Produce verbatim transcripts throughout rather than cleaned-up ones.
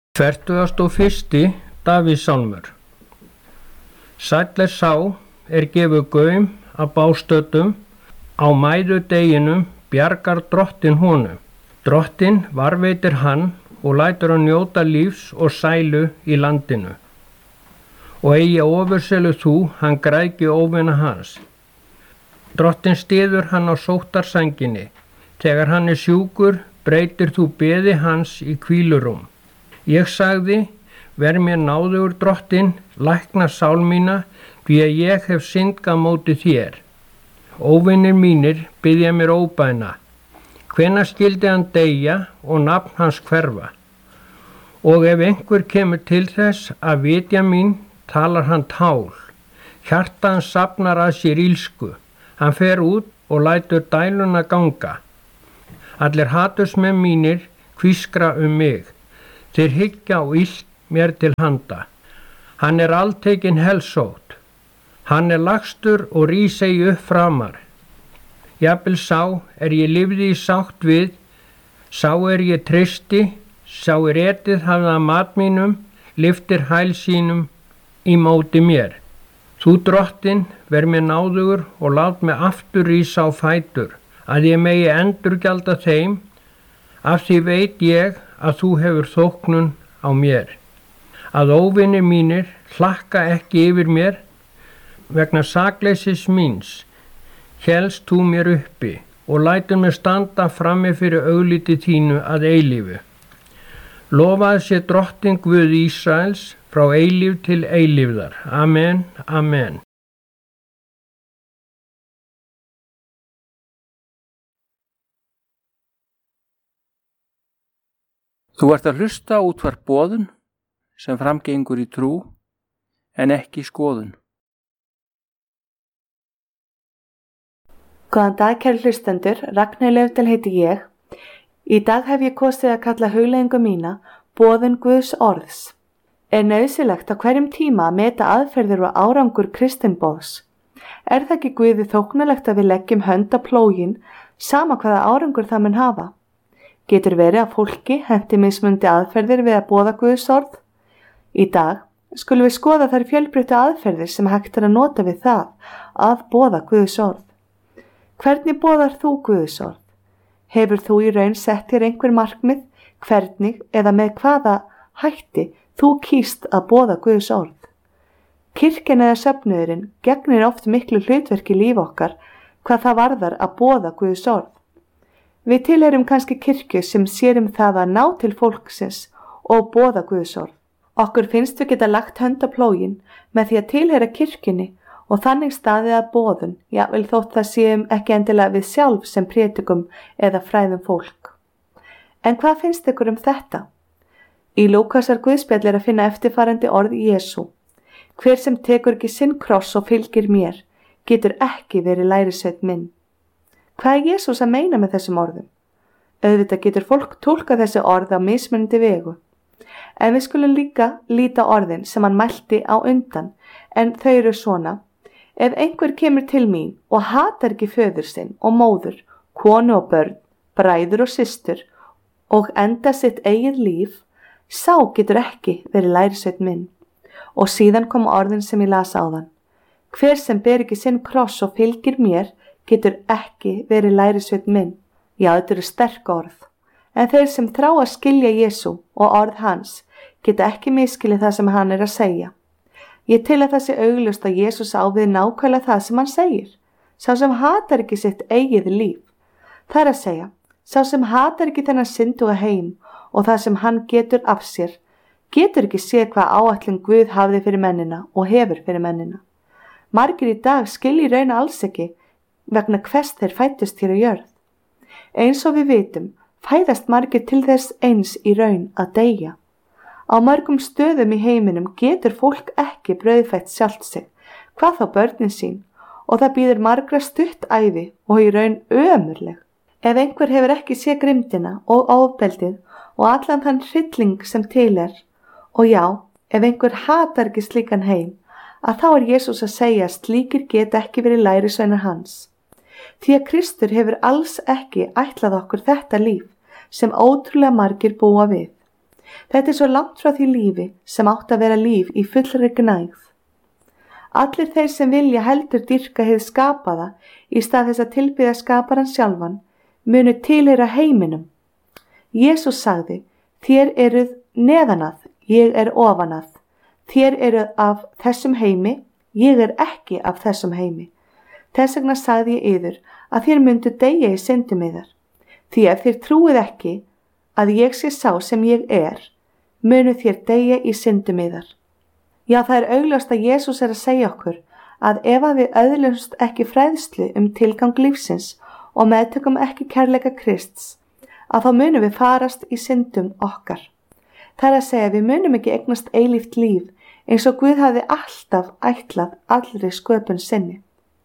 Fertugasti og fyrsti Davíðssálmur. Sæll er sá er gefur gaum að bástöddum, á mæðudeginum bjargar drottin honum. Drottin varveitir hann og lætur hann njóta lífs og sælu í landinu. Og eigi ofurselu þú, hann græðgi óvina hans. Drottin styður hann á sóttarsænginni. Þegar hann er sjúkur, breytir þú beði hans í hvílurúm. Ég sagði, ver mér náðugur drottin, lækna sál mína, því að ég hef syndgað móti þér. Óvinir mínir biðja mér óbæna. Hvenær skyldi hann deyja og nafn hans hverfa? Og ef einhver kemur til þess að vitja mín, talar hann tál. Hjarta hans safnar að sér ílsku. Hann fer út og lætur dæluna ganga. Allir hatursmenn mínir hvískra um mig. Þeir hyggja á illt mér til handa. Hann er alltekinn helsótt. Hann er lagstur og rís eigi upp framar. Jafnvel sá er ég lifði í sátt við, sá er ég treysti, sá er etið hafði að mat mínum, lyftir hæl sínum í móti mér. Þú drottin, ver mér náðugur og lát mig aftur rísa á fætur, að ég megi endurgjalda þeim, af því veit ég að þú hefur þóknun á mér. Að óvinir mínir hlakka ekki yfir mér, vegna sakleysis míns, helst þú mér uppi og lætur mig standa frammi fyrir augliti þínu að eilífu. Lofaði sé drottin Guð Ísraels frá eilíf til eilífðar. Amen, amen. Þú ert að hlusta á útvarp Boðun sem framgengur í trú en ekki skoðun. Góðan dag, kæru hlustendur, Ragnheiður Laufdal heiti ég. Í dag hef ég kosið að kalla hugleiðingu mína boðun Guðs orðs. Er nauðsynlegt á hverjum tíma að meta aðferðir og árangur kristinboðs. Er það ekki Guði þóknanlegt að við leggjum hönd á plóginn sama hvaða árangur það mun hafa? Getur verið að fólki henti mismunandi aðferðir við að boða Guðs orð? Í dag skulum við skoða þær fjölbreyttu aðferðir sem hægt er að nota við það að boða Guðs orð. Hvernig boðar þú Guðs orð? Hefur þú í raun sett þér einhver markmið, hvernig eða með hvaða hætti þú kýst að boða Guðs orð? Kirkjan eða söfnuðurinn gegnir oft miklu hlutverki í lífi okkar hvað það varðar að boða Guðs orð. Við tilheyrum kannski kirkju sem sér um það að ná til fólksins og boða Guðs orð. Okkur finnst við geta lagt hönd á plóginn með því að tilheyra kirkjunni og þannig staðið að boðun, jafnvel þótt það séum ekki endilega við sjálf sem prédikum eða fræðum fólk. En hvað finnst ykkur um þetta? Í Lúkasar guðspjalli er að finna eftirfarandi orð Jesú. Hver sem tekur ekki sinn kross og fylgir mér, getur ekki verið lærisveinn minn. Hvað er Jesús að meina með þessum orðum? Auðvitað getur fólk túlkað þessi orð á mismunandi vegu. En við skulum líka líta orðin sem hann mælti á undan, en þau eru svona. Ef einhver kemur til mín og hatar ekki föður sinn og móður, konu og börn, bræður og systur og enda sitt eigið líf, sá getur ekki verið lærisveinn minn. Og síðan kom orðin sem ég las áðan. Hver sem ber ekki sinn kross og fylgir mér, getur ekki verið lærisveinn minn. Já, þetta eru sterk orð. En þeir sem þrá að skilja Jesú og orð hans, geta ekki miskilið það sem hann er að segja. Ég til að það sé augljóst að Jesús á við nákvæmlega það sem hann segir. Sá sem hatar ekki sitt eigið líf. Það er að segja, sá sem hatar ekki þennan synduga heim og það sem hann getur af sér, getur ekki séð hvað áætlun Guð hafði fyrir mennina og hefur fyrir mennina. Margir í dag skilji raun alls ekki vegna hvers þeir fættust hér á jörð. Eins og við vitum, fæðast margir til þess eins í raun að deyja. Á mörgum stöðum í heiminum getur fólk ekki brauðfætt sjálft sig, hvað þá börnin sín, og það býður margra stutt ævi og í raun ömurleg. Ef einhver hefur ekki séð grimmdina og ofbeldið og allan þann hrylling sem til er, og já, ef einhver hatar ekki slíkan heim, að þá er Jesús að segja að slíkir geta ekki verið lærisveinar hans. Því að Kristur hefur alls ekki ætlað okkur þetta líf sem ótrúlega margir búa við. Þetta er svo langt frá því lífi sem átt að vera líf í fullri gnægð. Allir þeir sem vilja heldur dýrka hið skapaða í stað þess að tilbiðja skaparan sjálfan munu tilheyra heiminum. Jesús sagði, þér eruð neðanað, ég er ofanað. Þér eruð af þessum heimi, ég er ekki af þessum heimi. Þess vegna sagði ég yður að þér myndu deyja í syndum yðar. Því ef þér trúið ekki að ég sé sá sem ég er, munu þér deyja í syndum yðar. Já, það er augljóst að Jesús er að segja okkur að ef að við öðlumst ekki fræðslu um tilgang lífsins og meðtökum ekki kærleika Krists, að þá munum við farast í syndum okkar. Það er að segja við munum ekki eignast eilíft líf eins og Guð hafði alltaf ætlað allri sköpun sinni.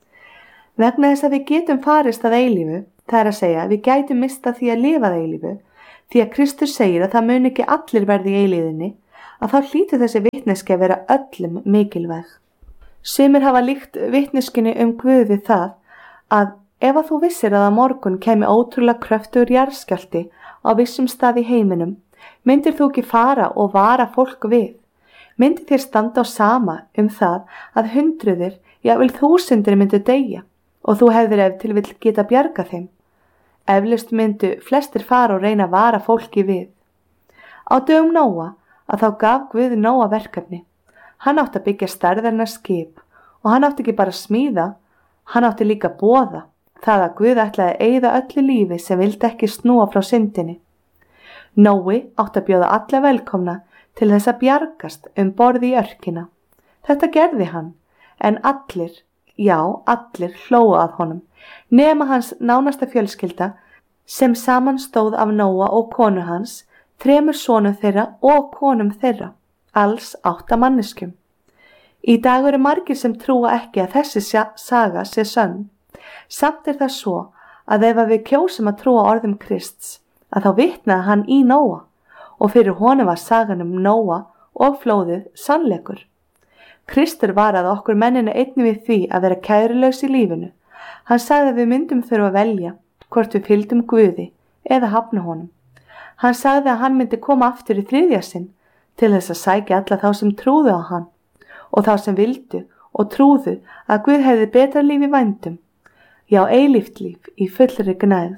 Vegna þess að við getum farist að eilífu, það er að segja við gætum mista því að lifa að eilífu, því að Kristur segir að það mun ekki allir verði í eilíðinni, að þá hlýtur þessi vitneski að vera öllum mikilvæg. Sumir hafa líkt vitneskinu um Guð við það að ef að þú vissir að á morgun kemi ótrúlega kröftugur jarðskjálfti á vissum stað í heiminum, myndir þú ekki fara og vara fólk við? Myndir þér standa á sama um það að hundruðir, jafnvel þúsundir myndu deyja og þú hefðir ef til vill geta bjarga þeim? Eflaust myndu flestir fara og reyna að vara fólki við. Á dögum Nóa að þá gaf Guð Nóa verkefni. Hann átti að byggja stærðarinnar skip og hann átti ekki bara að smíða, hann átti líka að boða það að Guð ætlaði að eyða öllu lífi sem vildi ekki snúa frá syndinni. Nói átti að bjóða alla velkomna til þess að bjargast um borð í örkina. Þetta gerði hann, en allir, já, allir hlógu að honum, nema hans nánasta fjölskylda sem saman stóð af Nóa og konu hans, þremur sonum þeirra og konum þeirra, alls átta manneskjum. Í dag eru margir sem trúa ekki að þessi saga sé sönn. Samt er það svo að ef við kjósum að trúa orðum Krists, að þá vitnaði hann í Nóa og fyrir honum var sagan um Nóa og flóðið sannleikur. Kristur varaði okkur mennina einnig við því að vera kærulaus í lífinu. Hann sagði að við myndum þurfa að velja hvort við fylgdum Guði eða hafna honum. Hann sagði að hann myndi koma aftur í þriðja sinn til þess að sækja alla þá sem trúðu á hann og þá sem vildu og trúðu að Guð hefði betra líf í vændum, já eilíft líf í fullri gnægð.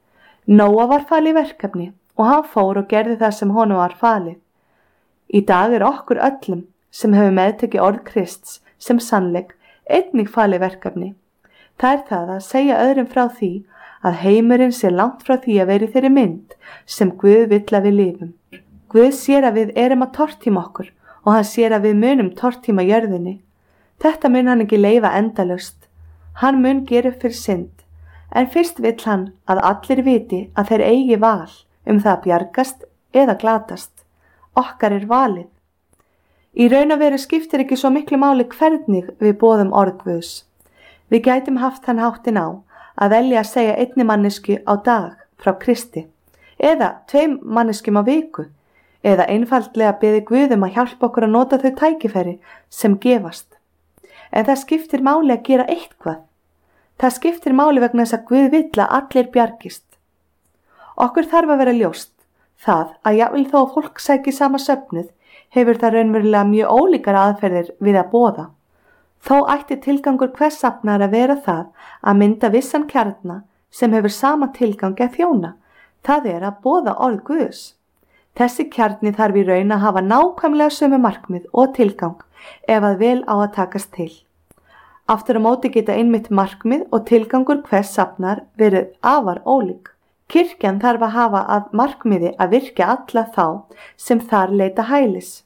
Nóa var falið verkefni og hann fór og gerði það sem honum var falið. Í dag er okkur öllum sem hefur meðtekið orð Krists sem sannleik einnig falið verkefni. Það er það að segja öðrum frá því að heimurinn sé langt frá því að veri þeirri mynd sem Guð vill að við lifum. Guð sér að við erum að tortíma okkur og hann sér að við munum tortíma jörðinni. Þetta mun hann ekki leyfa endalaust. Hann mun gera upp fyrir synd, en fyrst vill hann að allir viti að þeir eigi val um það að bjargast eða glatast. Okkar er valið. Í raun og veru skiptir ekki svo miklu máli hvernig við boðum orð Guðs. Við gætum haft þann háttin á að velja að segja einni mannesku á dag frá Kristi eða tveim manneskjum á viku eða einfaldlega beði Guðum að hjálpa okkur að nota þau tækifæri sem gefast. En það skiptir máli að gera eitthvað. Það skiptir máli vegna þess að Guð vill að allir bjargist. Okkur þarf að vera ljóst það að jafnvel þó að fólk sæki sama söfnuð hefur það raunverulega mjög ólíkar aðferðir við að boða. Þó ætti tilgangur hvers safnar að vera það að mynda vissan kjarna sem hefur sama tilgangi að þjóna. Það er að boða orð Guðs. Þessi kjarni þarf í raun að hafa nákvæmlega sömu markmið og tilgang ef að vel á að takast til. Aftur á móti geta einmitt markmið og tilgangur hvers safnar verið afar ólík. Kirkjan þarf að hafa að markmiði að virkja alla þá sem þar leita hælis.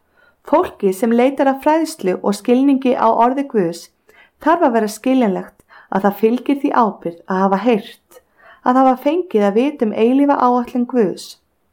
Fólki sem leitar að fræðslu og skilningi á orði Guðs þarf að vera skiljanlegt að það fylgir því ábyrgð að hafa heyrt, að hafa fengið að vita um eilífa áætlun Guðs.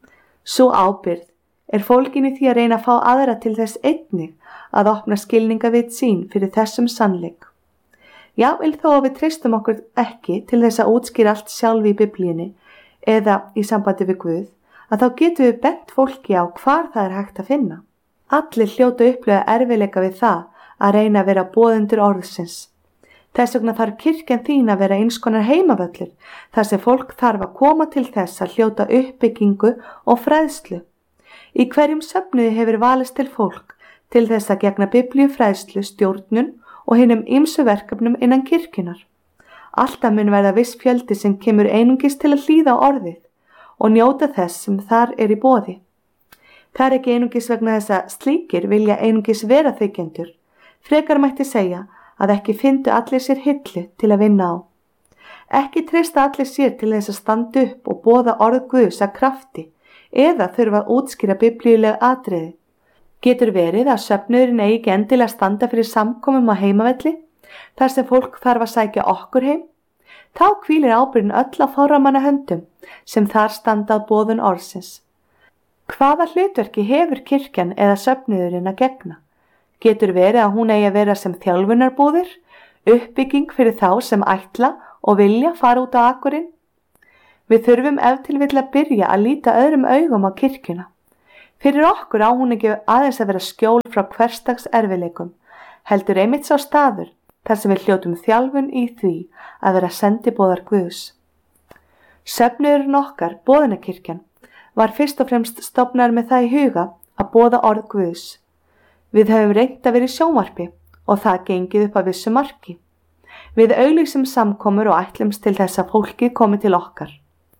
Sú ábyrgð er fólkin í því að reyna að fá aðra til þess einnig að opna skilningavit sín fyrir þessum sannleik. Jafnvel þó að við treystum okkur ekki til þess að útskýra allt sjálf í Biblíunni eða í sambandi við Guð, að þá getum við bent fólki á hvar það er hægt að finna. Allir hljóta upplifa erfiðleika við það að reyna að vera boðendur orðsins. Þess vegna þarf kirkjan þín að vera eins konar heimavöllur þar sem fólk þarf að koma til þess að hljóta uppbyggingu og fræðslu. Í hverjum söfnuði hefur valist til fólk til þess að gegna biblíufræðslu, stjórnun og hinum ýmsu verkefnum innan kirkjunar. Alltaf mun verða viss fjöldi sem kemur einungis til að hlýða á orðið og njóta þess sem þar er í boði. Það er ekki einungis vegna þess að slíkir vilja einungis vera þykjendur. Frekar mætti segja að ekki fyndu allir sér hillu til að vinna á. Ekki treysta allir sér til þess að standa upp og boða orð Guðs að krafti eða þurfa að útskýra biblíuleg atriði. Getur verið að söfnuðurinn eigi ekki endilega standa fyrir samkomum á heimavelli, þar sem fólk þarf að sækja okkur heim? Þá hvílir ábyrgðin öll á fáramanna höndum sem þar standa á boðun orðsins. Hvaða hlutverki hefur kirkjan eða söfnuðurinn að gegna? Getur verið að hún eigi að vera sem þjálfunarbúðir, uppbygging fyrir þá sem ætla og vilja fara út á akurinn? Við þurfum ef til vill að byrja að líta öðrum augum á kirkjuna. Fyrir okkur á hún ekki aðeins að vera skjól frá hversdags erfileikum, heldur einmitt sá staður þar sem við hljótum þjálfun í því að vera sendiboðar Guðs. Söfnuðurinn okkar, boðunarkirkjan, var fyrst og fremst stofnaður með það í huga að boða orð Guðs. Við höfum reynt að vera í sjónvarpi og það gengið upp að vissu marki. Við auglýsum samkomur og ætlumst til þess að fólkið komi til okkar.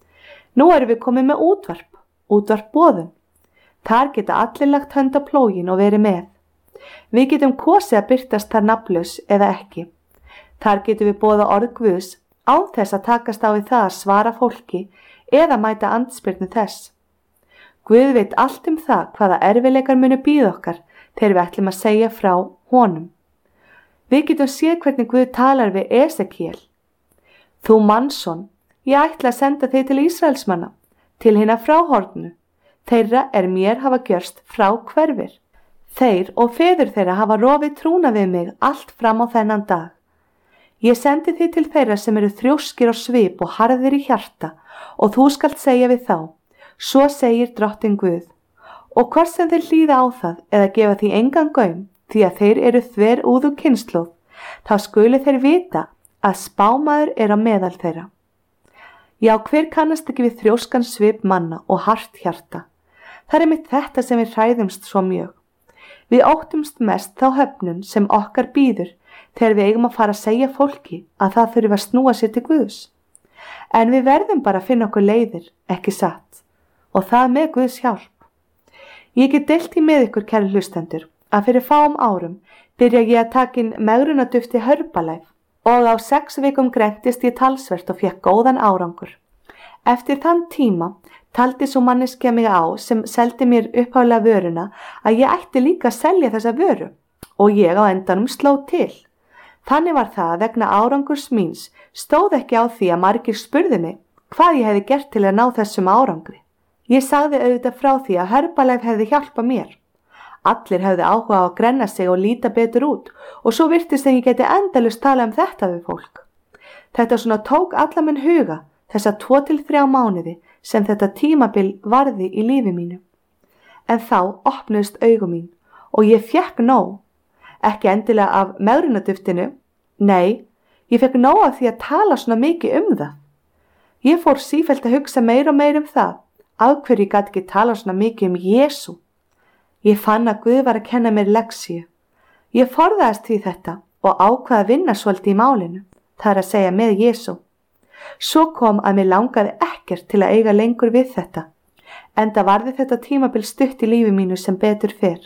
Nú erum við komið með útvarp, útvarp boðun. Þar geta allir lagt hönd á plógin og verið með. Við getum kosið að birtast þar nafnlaus eða ekki. Þar getum við boða orð Guðs án þess að takast á við það að svara fólki eða mæta andspyrnu þess. Guð veit allt um það hvaða erfileikar munu bíða okkar þegar við ætlum að segja frá honum. Við getum séð hvernig Guð talar við Esekiel. Þú mannsson, ég ætla að senda þig til Ísraelsmanna, til hinna fráhorfnu. Þeirra er mér hafa gjörst frá hverfir. Þeir og feður þeirra hafa rofið trúna við mig allt fram á þennan dag. Ég sendi þig til þeirra sem eru þrjóskir á svip og harðir í hjarta og þú skalt segja við þá, svo segir Drottinn Guð. Og hvort sem þeir hlýða á það eða gefa því engan gaum, því að þeir eru þverúðu kynslóð, þá skulu þeir vita að spámaður er á meðal þeirra. Já, hver kannast ekki við þrjóskan svip manna og hart hjarta? Það er mitt þetta sem við hræðumst svo mjög. Við óttumst mest þá höfnun sem okkar býður þegar við eigum að fara að segja fólki að það þurfi að snúa sér til Guðs. En við verðum bara að finna okkur leiðir, ekki satt, og það með Guðs hjálp. Ég get deilt í með ykkur, kæru hlustendur, að fyrir fáum árum byrja ég að taka inn megrunadufti Herbalife og á sex vikum græntist ég talsvert og fékk góðan árangur. Eftir þann tíma taldi svo manneskja mig á sem seldi mér upphálega vöruna að ég ætti líka að selja þessa vöru og ég á endanum sló til. Þannig var það vegna árangurs míns stóð ekki á því að margir spurði mig hvað ég hefði gert til að ná þessum árangri. Ég sagði auðvitað frá því að Herbalife hefði hjálpað mér. Allir hefði áhuga á að grenna sig og líta betur út og svo virtist en ég geti endalaust tala um þetta við fólk. Þetta svona tók alla minn huga þessa tvo til þrjá mánuði sem þetta tímabil varði í lífi mínu. En þá opnuðust augu mín og ég fekk nóg, ekki endilega af megrunarduftinu, nei, ég fekk nóg af því að tala svona mikið um það. Ég fór sífellt að hugsa meir og meir um það, af hverju ég gat ekki tala svona mikið um Jesú. Ég fann að Guð var að kenna mér leksíu. Ég forðaðist því þetta og ákvað að vinna svolítið í málinu, það er að segja með Jesú. Svo kom að mér langaði ekkert til að eiga lengur við þetta, enda varði þetta tímabil stutt í lífi mínu sem betur fer.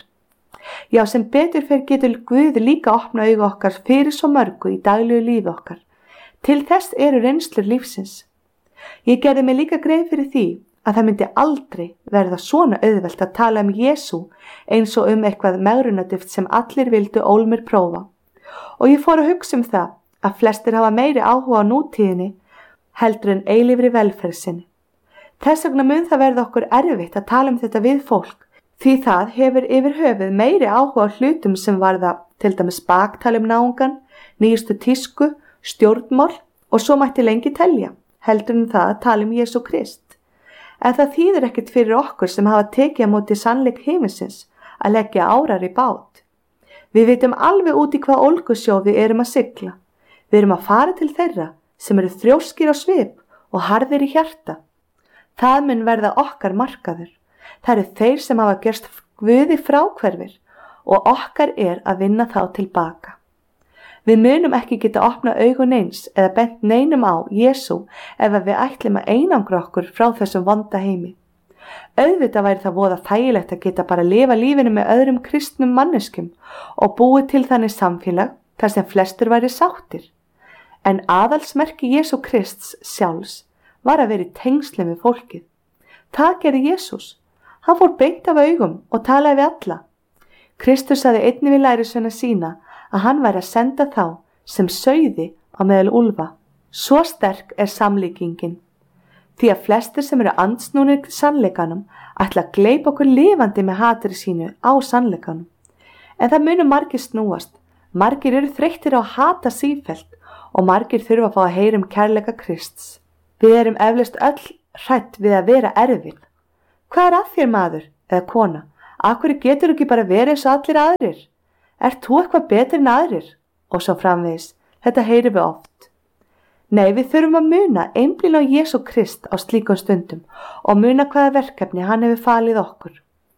Já, sem betur fer getur Guð líka opna augu okkar fyrir svo mörgu í daglegu lífi okkar. Til þess eru reynslur lífsins. Ég gerði mig líka grein fyrir því að það myndi aldrei verða svona auðvelt að tala um Jesú eins og um eitthvað megrunarduft sem allir vildu ólmir prófa. Og ég fór að hugsa um það að flestir hafa meiri áhuga á nútíðinni heldur en eilífri velferð sinni. Þess vegna mun það verða okkur erfitt að tala um þetta við fólk, því það hefur yfir höfuð meiri áhuga á hlutum sem varða til dæmis baktalum náungan, nýjustu tísku, stjórnmál og svo mætti lengi telja, heldur en það að tala um Jesú Krist. En það þýðir ekkert fyrir okkur sem hafa tekið á móti sannleik heimsins að leggja árar í bát. Við vitum alveg út í hvað ólgusjó við erum að sigla. Við erum að fara til þeirra sem eru þrjóskir á svip og harðir í hjarta. Það mun verða okkar markaður. Það eru þeir sem hafa gerst Guði fráhverfir og okkar er að vinna þá tilbaka. Við munum ekki geta opnað augun eins eða bent neinum á Jesú ef við ætlum að einangra okkur frá þessum vonda heimi. Auðvitað væri það voða þægilegt að geta bara lifa lífinu með öðrum kristnum manneskjum og búið til þannig samfélag þar sem flestur væri sáttir. En aðalsmerki Jesú Krists sjálfs var að vera í tengslum við fólkið. Það gerði Jesús. Hann fór beint af augum og talaði við alla. Kristus sagði einnig við lærisveina sína að hann væri að senda þá sem sauði á meðal úlfa. Svo sterk er samlíkingin. Því að flestir sem eru andsnúnir sannleikanum ætla að gleypa okkur lifandi með hatri sínu á sannleikanum. En það munu margir snúast. Margir eru þreyttir á að hata sífellt og margir þurfa að fá að heyra um kærleika Krists. Við erum eflaust öll hrætt við að vera erfið. Hvað er að þér maður eða kona? Af hverju getur ekki bara verið eins og allir aðrir? Ert þú eitthvað betur en aðrir? Og svo framvegis. Þetta heyrum við oft. Nei, við þurfum að muna einblína á Jesú Krist á slíkum stundum og muna hvaða verkefni hann hefur falið okkur.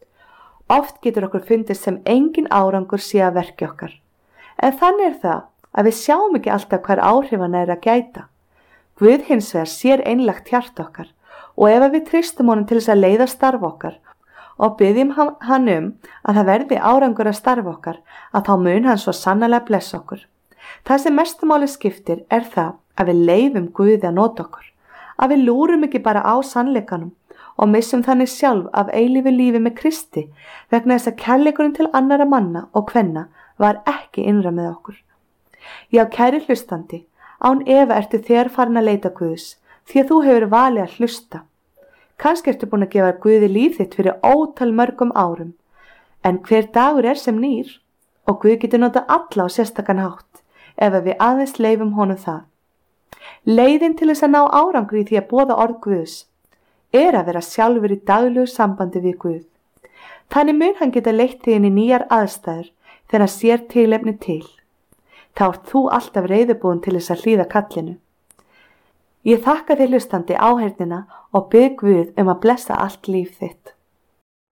Oft getur okkur fundist sem engin árangur sé að verki okkar. En þannig er það að við sjáum ekki alltaf hver áhrifana er að gæta. Guð hins vegar sér einlægt hjarta okkar og ef við treystum honum til þess að leiða starf okkar og biðjum hann um að það verði árangur að starf okkar, að þá mun hann svo sannarlega blessa okkur. Það sem mestu máli skiptir er það að við leyfum Guði að nota okkur, að við lúrum ekki bara á sannleikanum og missum þannig sjálf af eilífu lífi með Kristi vegna þess að kærleikurinn til annara manna og kvenna var ekki innra með okkur. Já, kæri hlustandi, án efa ertu þér farin að leita Guðs því að þú hefur valið að hlusta. Kannski ertu búin að gefa Guði líf þitt fyrir ótal mörgum árum, en hver dagur er sem nýr og Guð getur notað alla á sérstakan hátt ef við aðeins leyfum honum það. Leiðin til þess að ná árangri í því að boða orð Guðs er að vera sjálfur í daglegu sambandi við Guð. Þannig mun hann geta leitt þig inn í nýjar aðstæður þegar hann sér tilefni til. Þá ert þú alltaf reiðubúin til þess að hlýða kallinu. Ég þakka þér hlustandi áheyrnina og bið Guð um að blessa allt líf þitt.